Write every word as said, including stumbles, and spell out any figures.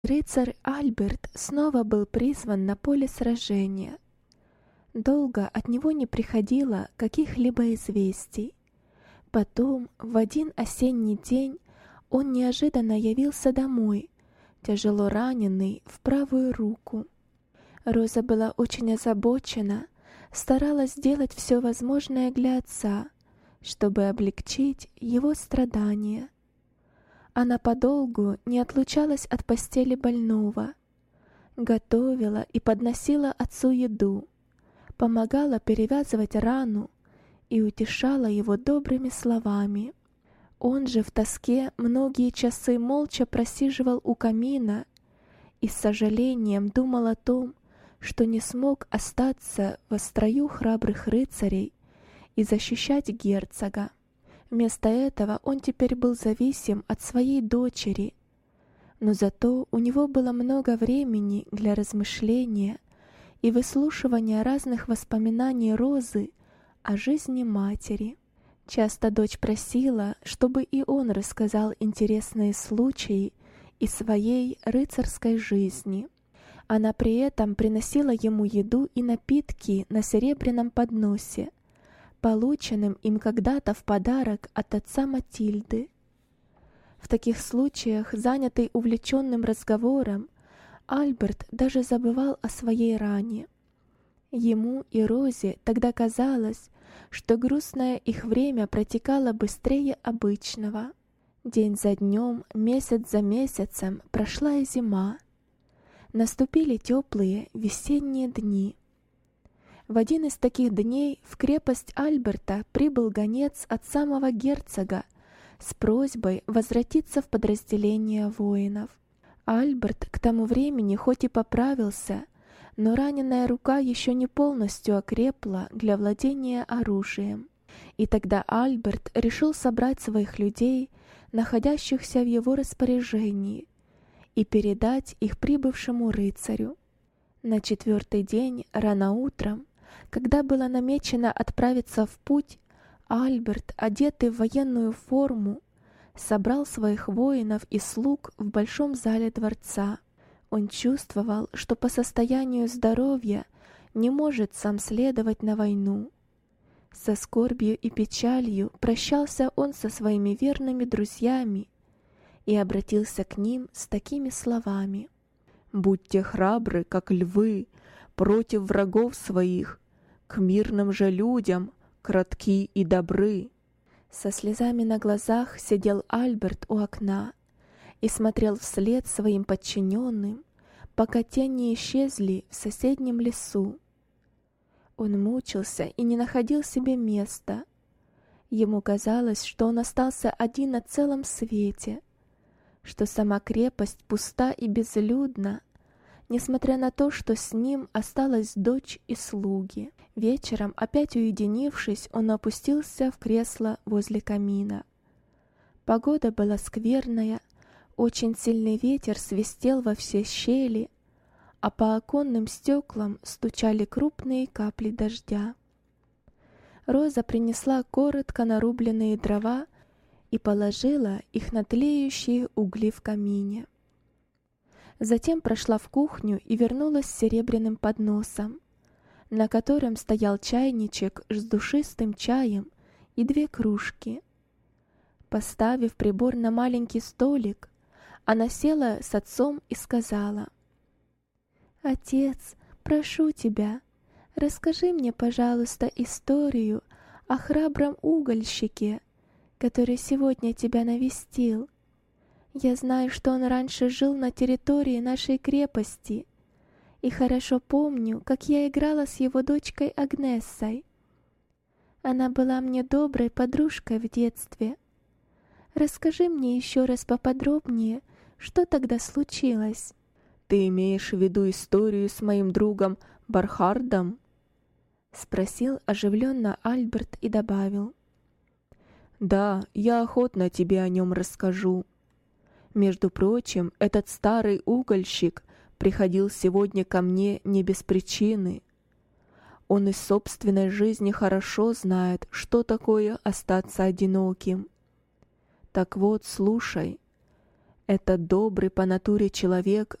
Рыцарь Альберт снова был призван на поле сражения. Долго от него не приходило каких-либо известий. Потом, в один осенний день, он неожиданно явился домой, тяжело раненый в правую руку. Роза была очень озабочена, старалась сделать все возможное для отца, чтобы облегчить его страдания. Она подолгу не отлучалась от постели больного, готовила и подносила отцу еду, помогала перевязывать рану и утешала его добрыми словами. Он же в тоске многие часы молча просиживал у камина и с сожалением думал о том, что не смог остаться во строю храбрых рыцарей и защищать герцога. Вместо этого он теперь был зависим от своей дочери, но зато у него было много времени для размышления и выслушивания разных воспоминаний Розы о жизни матери. Часто дочь просила, чтобы и он рассказал интересные случаи из своей рыцарской жизни. Она при этом приносила ему еду и напитки на серебряном подносе, полученным им когда-то в подарок от отца Матильды. В таких случаях, занятый увлеченным разговором, Альберт даже забывал о своей ране. Ему и Розе тогда казалось, что грустное их время протекало быстрее обычного. День за днем, месяц за месяцем прошла и зима. Наступили теплые весенние дни. В один из таких дней в крепость Альберта прибыл гонец от самого герцога с просьбой возвратиться в подразделение воинов. Альберт к тому времени хоть и поправился, но раненая рука еще не полностью окрепла для владения оружием. И тогда Альберт решил собрать своих людей, находящихся в его распоряжении, и передать их прибывшему рыцарю. На четвертый день, рано утром, когда было намечено отправиться в путь, Альберт, одетый в военную форму, собрал своих воинов и слуг в большом зале дворца. Он чувствовал, что по состоянию здоровья не может сам следовать на войну. Со скорбью и печалью прощался он со своими верными друзьями и обратился к ним с такими словами: «Будьте храбры, как львы, против врагов своих, к мирным же людям кратки и добры». Со слезами на глазах сидел Альберт у окна и смотрел вслед своим подчиненным, пока те не исчезли в соседнем лесу. Он мучился и не находил себе места. Ему казалось, что он остался один на целом свете, что сама крепость пуста и безлюдна, несмотря на то, что с ним осталась дочь и слуги. Вечером, опять уединившись, он опустился в кресло возле камина. Погода была скверная, очень сильный ветер свистел во все щели, а по оконным стеклам стучали крупные капли дождя. Роза принесла коротко нарубленные дрова и положила их на тлеющие угли в камине. Затем прошла в кухню и вернулась с серебряным подносом, на котором стоял чайничек с душистым чаем и две кружки. Поставив прибор на маленький столик, она села с отцом и сказала: «Отец, прошу тебя, расскажи мне, пожалуйста, историю о храбром угольщике, который сегодня тебя навестил. Я знаю, что он раньше жил на территории нашей крепости, и хорошо помню, как я играла с его дочкой Агнессой. Она была мне доброй подружкой в детстве. Расскажи мне еще раз поподробнее, что тогда случилось». «Ты имеешь в виду историю с моим другом Бархардом?» — спросил оживленно Альберт и добавил: «Да, я охотно тебе о нем расскажу. Между прочим, этот старый угольщик приходил сегодня ко мне не без причины. Он из собственной жизни хорошо знает, что такое остаться одиноким. Так вот, слушай. Этот добрый по натуре человек